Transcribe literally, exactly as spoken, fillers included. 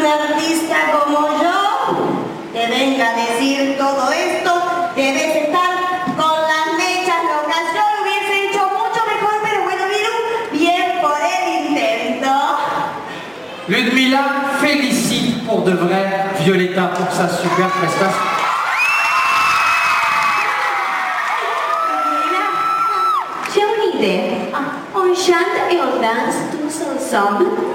un artista como yo te venga a decir todo esto, debes estar con las mechas locas. Yo lo hubiese hecho mucho mejor, pero bueno, Viru, bien por el intento. Ludmilla félicite pour de vrai Violetta pour sa super prestation. J'ai une idée. On chante et on danse tous ensemble.